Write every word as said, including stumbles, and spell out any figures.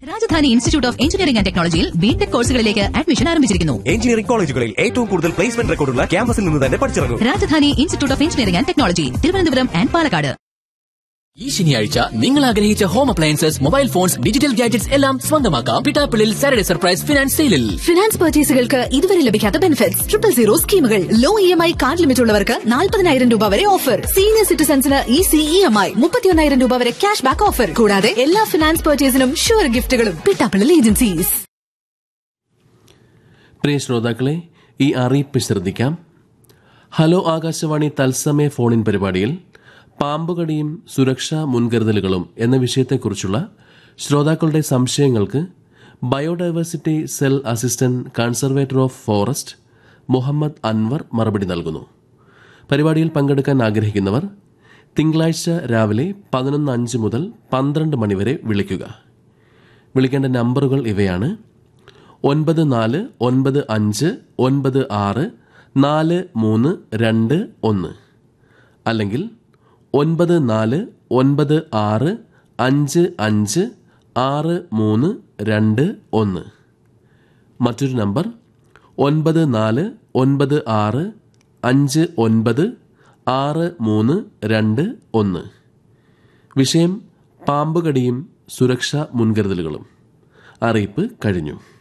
Rajdhani institute of engineering and ടെക്നോളജിയിൽ BTech കോഴ്സുകളിലേക്ക് admission ആരംഭിച്ചിരിക്കുന്നു. എഞ്ചിനീയറിംഗ് കോളേജുകളിൽ ഏറ്റവും കൂടുതൽ പ്ലേസ്മെന്റ് റെക്കോർഡുള്ള ക്യാമ്പസിൽ നിന്ന് തന്നെ പഠിച്ചിറങ്ങും. Rajdhani institute of engineering and technology, Thiruvananthapuram and Palakkad. ഈ ശനിയാഴ്ച നിങ്ങൾ ആഗ്രഹിച്ച home appliances, mobile phones, digital gadgets എല്ലാം സ്വന്തമാക്കാം പിട്ടാപ്പിളിൽ സാറ്റർഡേ സർപ്രൈസ് ഫിനാൻസ് സെയിലിൽ. ഫിനാൻസ് പർച്ചേസുകൾക്ക് ഇതുവരെ ലഭിക്കാത്ത ബെനിഫിറ്റ്സ്, ട്രിപ്പിൾ സീറോ സ്കീമുകൾ, law E M I card limit ഉള്ളവർക്ക് നാൽപ്പതിനായിരം രൂപ വരെ offer, senior സിറ്റിസൺസിന് easy E M I, മുപ്പത്തിയൊന്നായിരം രൂപ വരെ ക്യാഷ് ബാക്ക് ഓഫർ, കൂടാതെ എല്ലാ ഫിനാൻസ് പർച്ചേസിനും ഷുവർ ഗിഫ്റ്റുകളും. പിട്ടാപ്പിളിൽ ഏജൻസീസ്. പ്രിയ ശ്രോതാക്കളെ, ഈ അറിയിപ്പ് ശ്രദ്ധിക്കാം. ഹലോ ആകാശവാണി തത്സമയ ഫോണിൻ പരിപാടിയിൽ പാമ്പുകടിയും സുരക്ഷാ മുൻകരുതലുകളും എന്ന വിഷയത്തെക്കുറിച്ചുള്ള ശ്രോതാക്കളുടെ സംശയങ്ങൾക്ക് biodiversity cell assistant conservator of forest Muhammad Anwar മറുപടി നൽകുന്നു. പരിപാടിയിൽ പങ്കെടുക്കാൻ ആഗ്രഹിക്കുന്നവർ തിങ്കളാഴ്ച രാവിലെ പതിനൊന്ന് അഞ്ച് മുതൽ പന്ത്രണ്ട് മണിവരെ വിളിക്കുക. വിളിക്കേണ്ട നമ്പറുകൾ ഇവയാണ്: ഒൻപത് നാല് ഒൻപത് അഞ്ച് ഒൻപത് ആറ് നാല് മൂന്ന് രണ്ട് ഒന്ന്, അല്ലെങ്കിൽ ഒൻപത് നാല് ഒൻപത് ആറ് അഞ്ച് അഞ്ച് ആറ് മൂന്ന് രണ്ട് ഒന്ന്. മറ്റൊരു നമ്പർ ഒൻപത് നാല് ഒൻപത് ആറ് അഞ്ച് ഒൻപത് ആറ് മൂന്ന് രണ്ട് ഒന്ന്. വിഷയം പാമ്പുകടിയും സുരക്ഷാ മുൻകരുതലുകളും. അറിയിപ്പ് കഴിഞ്ഞു.